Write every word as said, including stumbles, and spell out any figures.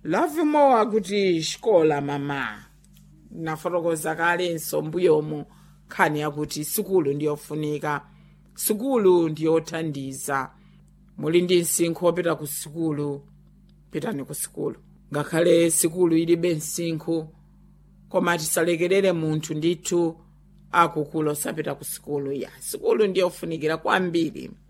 Love more kuti xikola mama nafotokoza kalenso mbuyomu khani yakuti sukulu ndiyofunika, sukulu ndiyothandiza. Muli ndi msinkhu wopita ku sukulu, pitani ku sukulu. Ngakhale sukulu ilibe msinkhu, koma tisalekerere munthu ndithu akukula osapita ku sukulu. Ya sukulu ndiyofunikira kwambiri.